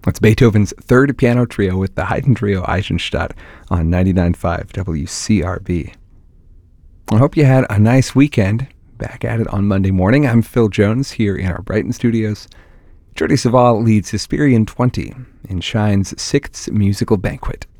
That's Beethoven's Third Piano Trio with the Haydn Trio Eisenstadt on 99.5 WCRB. I hope you had a nice weekend. Back at it on Monday morning. I'm Phil Jones here in our Brighton studios. Jordi Savall leads Hesperian 20 in Shine's 6th musical banquet.